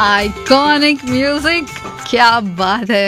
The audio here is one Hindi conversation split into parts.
आइकॉनिक म्यूजिक, क्या बात है।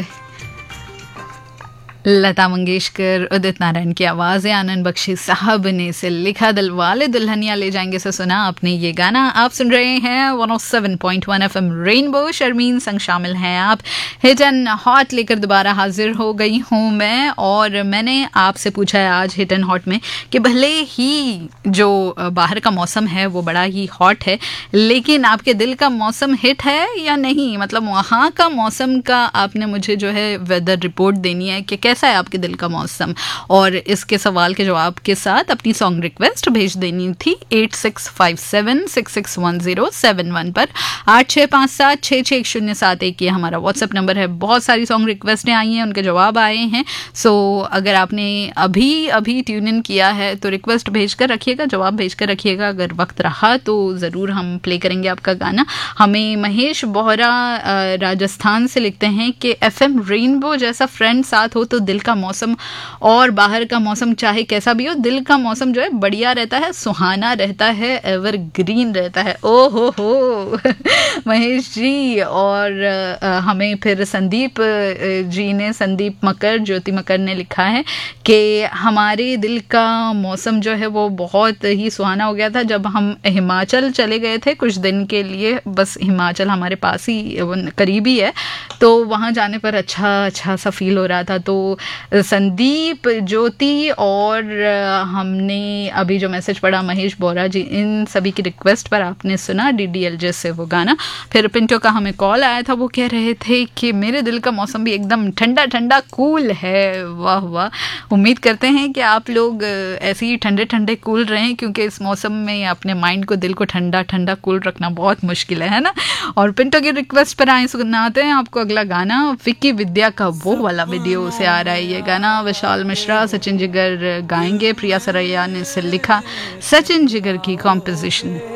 लता मंगेशकर, उदित नारायण की आवाज़, आनंद बख्शी साहब ने इसे लिखा। दिलवाले दुल्हनिया ले जाएंगे से सुना आपने ये गाना। आप सुन रहे हैं 107.1 FM रेनबो। शर्मीन संग शामिल हैं आप। हिट एंड हॉट लेकर दोबारा हाजिर हो गई हूँ मैं, और मैंने आपसे पूछा है आज हिट एंड हॉट में कि भले ही जो बाहर का मौसम है वो बड़ा ही हॉट है, लेकिन आपके दिल का मौसम हिट है या नहीं। मतलब वहाँ का मौसम का आपने मुझे जो है वेदर रिपोर्ट देनी है कि कैसा है आपके दिल का मौसम, और इसके सवाल के जवाब के साथ अपनी सॉन्ग रिक्वेस्ट भेज देनी थी 8657661071 पर। 8657661071 ये हमारा व्हाट्सएप नंबर है। बहुत सारी सॉन्ग रिक्वेस्टें आई हैं, उनके जवाब आए हैं। सो अगर आपने अभी ट्यून इन किया है तो रिक्वेस्ट भेज कर रखिएगा, जवाब भेज कर रखिएगा। अगर वक्त रहा तो ज़रूर हम प्ले करेंगे आपका गाना। हमें महेश बोहरा राजस्थान से लिखते हैं कि FM रेनबो जैसा फ्रेंड साथ हो तो दिल का मौसम और बाहर का मौसम चाहे कैसा भी हो, दिल का मौसम जो है बढ़िया रहता है, सुहाना रहता है, एवर ग्रीन रहता है। ओ हो महेश जी। और हमें फिर संदीप जी ने, संदीप मकर, ज्योति मकर ने लिखा है कि हमारे दिल का मौसम जो है वो बहुत ही सुहाना हो गया था जब हम हिमाचल चले गए थे कुछ दिन के लिए। बस हिमाचल हमारे पास ही करीबी है, तो वहाँ जाने पर अच्छा सा फील हो रहा था। तो संदीप, ज्योति और हमने अभी जो मैसेज पढ़ा महेश बोरा जी, इन सभी की रिक्वेस्ट पर आपने सुना DDLJ से वो गाना। फिर पिंटो का हमें कॉल आया था, वो कह रहे थे कि मेरे दिल का मौसम भी एकदम ठंडा ठंडा कूल है। वाह वाह, उम्मीद करते हैं कि आप लोग ऐसे ही ठंडे ठंडे कूल रहें, क्योंकि इस मौसम में अपने माइंड को, दिल को ठंडा ठंडा कूल रखना बहुत मुश्किल है ना। और पिंटो की रिक्वेस्ट पर आए सुनाते हैं आपको अगला गाना। विक्की विद्या का वो वाला वीडियो से आ रहा है ये गाना। विशाल मिश्रा, सचिन जिगर गाएंगे। प्रिया सरैया ने इसे लिखा, सचिन जिगर की कॉम्पोजिशन।